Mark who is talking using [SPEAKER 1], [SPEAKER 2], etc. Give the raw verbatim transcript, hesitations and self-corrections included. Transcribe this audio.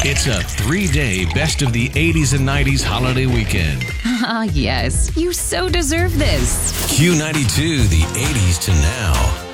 [SPEAKER 1] It's a three-day best of the eighties and nineties holiday weekend.
[SPEAKER 2] Ah, yes. You so deserve this.
[SPEAKER 1] Q ninety-two, the eighties to now.